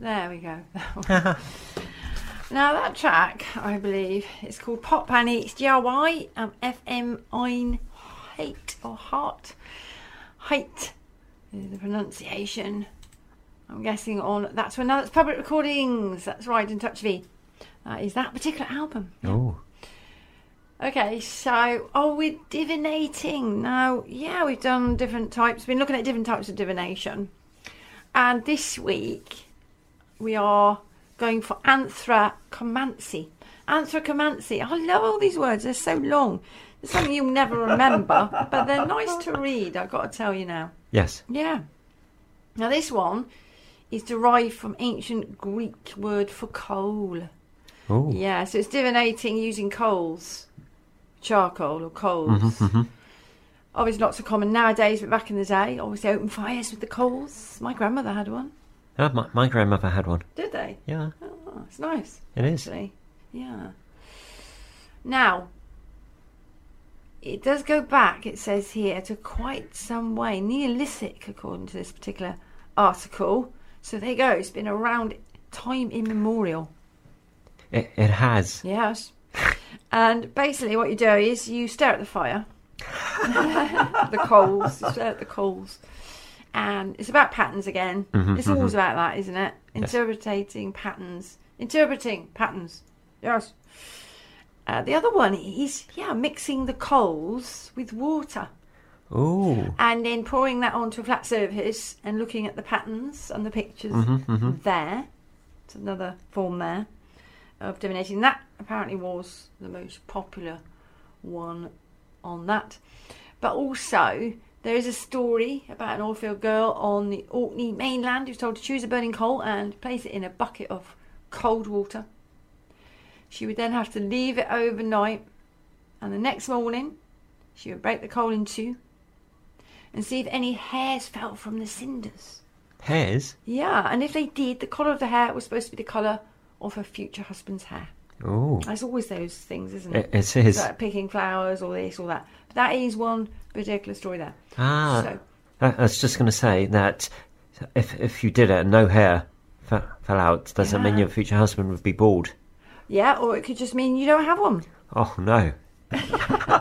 There we go. Now that track, I believe, it's called Pop Annie. It's GRY FM Ein Hate or Heart. Height is the pronunciation. I'm guessing on That's When Now That's Public Recordings. That's right, In Touch V. That is that particular album. Oh. Okay, so we're divinating. Now, yeah, we've done different types. We've been looking at different types of divination. And this week, we are going for anthracomancy. Anthracomancy. I love all these words. They're so long. It's something you'll never remember, but they're nice to read, I've got to tell you now. Yes. Yeah. Now, this one is derived from ancient Greek word for coal. Oh. Yeah, so it's divinating using coals. Charcoal or coals. Mm-hmm. Obviously not so common nowadays, but back in the day, obviously open fires with the coals. My grandmother had one. My grandmother had one. Did they? Yeah. Oh, it's nice. It is. Actually. Yeah. Now, it does go back, it says here, to quite some way. Neolithic, according to this particular article. So there you go. It's been around time immemorial. It has. Yes. And basically what you do is you stare at the fire. The coals. You stare at the coals. And it's about patterns again. It's always about that, isn't it? Yes. Interpreting patterns. Yes. The other one is, mixing the coals with water. Oh. And then pouring that onto a flat surface and looking at the patterns and the pictures there. It's another form there of divination. That apparently was the most popular one on that. But also, there is a story about an Orfield girl on the Orkney mainland who's told to choose a burning coal and place it in a bucket of cold water. She would then have to leave it overnight, and the next morning she would break the coal in two and see if any hairs fell from the cinders. Hairs? Yeah, and if they did, the colour of the hair was supposed to be the colour of her future husband's hair. Oh. There's always those things, isn't it? It is. Like picking flowers or this or that. But that is one particular story there. I was just going to say that if you did it and no hair fell out, does that mean your future husband would be bald? Yeah, or it could just mean you don't have one. Oh, no.